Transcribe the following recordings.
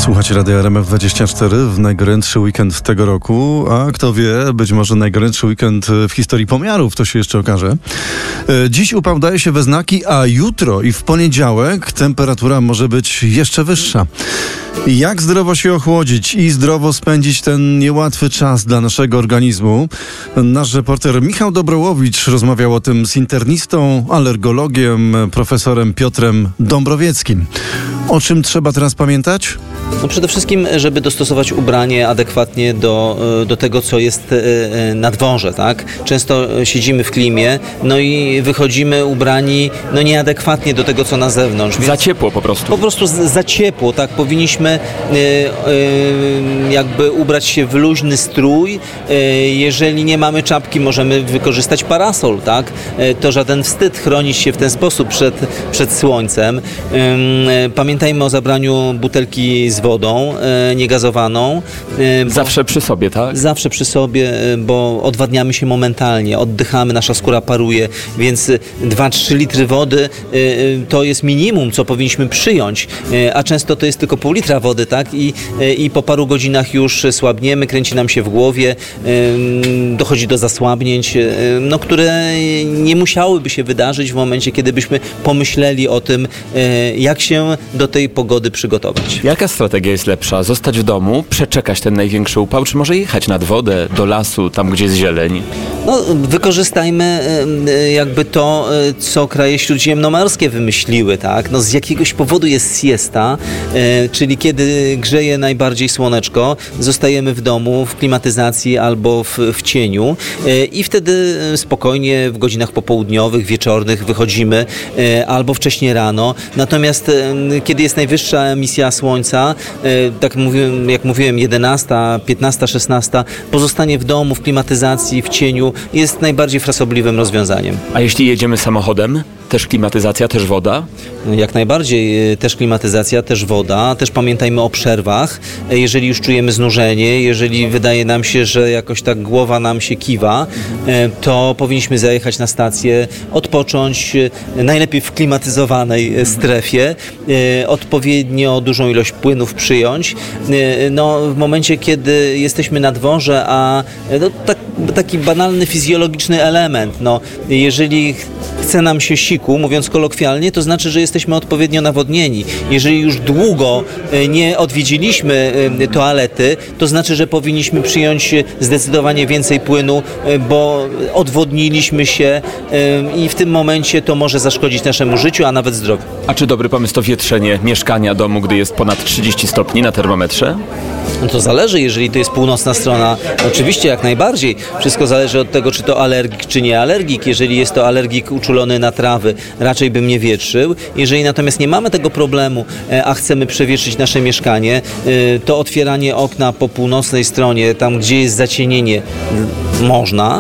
Słuchajcie Radia RMF24 w najgorętszy weekend tego roku, a kto wie, być może najgorętszy weekend w historii pomiarów, to się jeszcze okaże. Dziś upał daje się we znaki, a jutro i w poniedziałek temperatura może być jeszcze wyższa. Jak zdrowo się ochłodzić i zdrowo spędzić ten niełatwy czas dla naszego organizmu? Nasz reporter Michał Dobrołowicz rozmawiał o tym z internistą, alergologiem, profesorem Piotrem Dąbrowieckim. O czym trzeba teraz pamiętać? No przede wszystkim, żeby dostosować ubranie adekwatnie do tego, co jest na dworze, tak? Często siedzimy w klimie, no i wychodzimy ubrani nieadekwatnie do tego, co na zewnątrz. Za ciepło po prostu. Po prostu za ciepło, tak? Powinniśmy jakby ubrać się w luźny strój. Jeżeli nie mamy czapki, możemy wykorzystać parasol, tak? To żaden wstyd chronić się w ten sposób przed słońcem. Pamiętajmy o zabraniu butelki z wodą niegazowaną. Zawsze przy sobie, tak? Zawsze przy sobie, bo odwadniamy się momentalnie, oddychamy, nasza skóra paruje, więc 2-3 litry wody to jest minimum, co powinniśmy przyjąć, a często to jest tylko pół litra wody, tak? I po paru godzinach już słabniemy, kręci nam się w głowie, dochodzi do zasłabnięć, które nie musiałyby się wydarzyć w momencie, kiedy byśmy pomyśleli o tym, jak się do tej pogody przygotować. Jaka strategia jest lepsza? Zostać w domu, przeczekać ten największy upał, czy może jechać nad wodę, do lasu, tam gdzie jest zieleń? No, wykorzystajmy jakby to, co kraje śródziemnomorskie wymyśliły, tak? No, z jakiegoś powodu jest siesta, czyli kiedy grzeje najbardziej słoneczko, zostajemy w domu, w klimatyzacji albo w cieniu i wtedy spokojnie w godzinach popołudniowych, wieczornych wychodzimy albo wcześnie rano. Natomiast kiedy jest najwyższa emisja słońca, jak mówiłem 11, 15, 16, pozostanie w domu, w klimatyzacji, w cieniu jest najbardziej frasobliwym rozwiązaniem. A jeśli jedziemy samochodem? Też klimatyzacja, też woda? Jak najbardziej, też klimatyzacja, też woda. Też pamiętajmy o przerwach. Jeżeli już czujemy znużenie, jeżeli wydaje nam się, że jakoś tak głowa nam się kiwa, to powinniśmy zajechać na stację, odpocząć, najlepiej w klimatyzowanej strefie, odpowiednio dużą ilość płynów przyjąć. W momencie, kiedy jesteśmy na dworze, a taki banalny fizjologiczny element, jeżeli chce nam się siku, mówiąc kolokwialnie, to znaczy, że jesteśmy odpowiednio nawodnieni. Jeżeli już długo nie odwiedziliśmy toalety, to znaczy, że powinniśmy przyjąć zdecydowanie więcej płynu, bo odwodniliśmy się i w tym momencie to może zaszkodzić naszemu życiu, a nawet zdrowiu. A czy dobry pomysł to wietrzenie mieszkania, domu, gdy jest ponad 30 stopni na termometrze? No to zależy, jeżeli to jest północna strona, oczywiście jak najbardziej. Wszystko zależy od tego, czy to alergik, czy nie alergik. Jeżeli jest to alergik uczulony na trawy, raczej bym nie wietrzył. Jeżeli natomiast nie mamy tego problemu, a chcemy przewietrzyć nasze mieszkanie, to otwieranie okna po północnej stronie, tam gdzie jest zacienienie, można,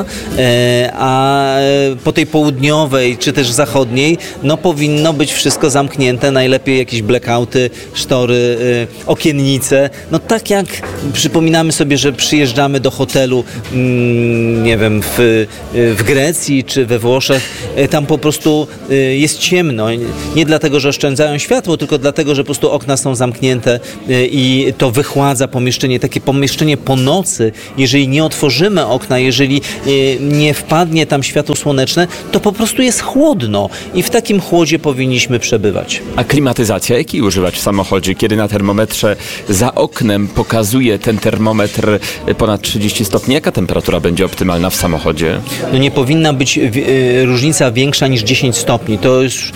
a po tej południowej, czy też zachodniej, powinno być wszystko zamknięte, najlepiej jakieś blackouty, sztory, okiennice. Tak jak przypominamy sobie, że przyjeżdżamy do hotelu, nie wiem, w Grecji czy we Włoszech, tam po prostu jest ciemno. Nie dlatego, że oszczędzają światło, tylko dlatego, że po prostu okna są zamknięte i to wychładza pomieszczenie. Takie pomieszczenie po nocy, jeżeli nie otworzymy okna, jeżeli nie wpadnie tam światło słoneczne, to po prostu jest chłodno i w takim chłodzie powinniśmy przebywać. A klimatyzacja, jakiej używać w samochodzie, kiedy na termometrze za oknem pokazuje ten termometr ponad 30 stopni? Jaka temperatura będzie optymalna w samochodzie? Nie powinna być różnica większa niż 10 stopni. To już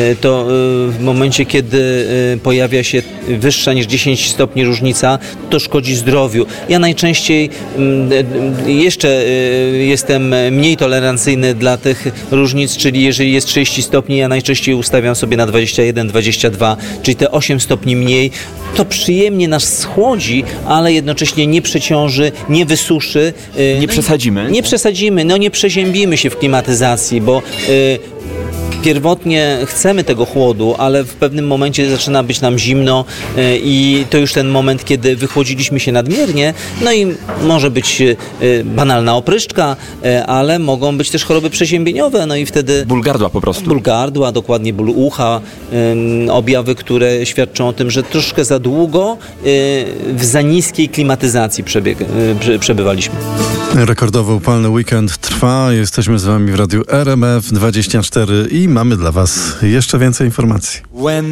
w momencie, kiedy pojawia się wyższa niż 10 stopni różnica, to szkodzi zdrowiu. Ja najczęściej jeszcze jestem mniej tolerancyjny dla tych różnic, czyli jeżeli jest 30 stopni, ja najczęściej ustawiam sobie na 21, 22, czyli te 8 stopni mniej. To przyjemnie nas schłodzi, ale jednocześnie nie przeciąży, nie wysuszy. Nie przesadzimy? Nie przesadzimy, nie przeziębimy się w klimatyzacji, bo pierwotnie chcemy tego chłodu, ale w pewnym momencie zaczyna być nam zimno i to już ten moment, kiedy wychłodziliśmy się nadmiernie, no i może być banalna opryszczka, ale mogą być też choroby przeziębieniowe, no i wtedy... Ból gardła po prostu. Ból gardła, dokładnie ból ucha, objawy, które świadczą o tym, że troszkę za długo w za niskiej klimatyzacji przebywaliśmy. Rekordowo upalny weekend trwa. Jesteśmy z wami w radiu RMF 24 i mamy dla was jeszcze więcej informacji.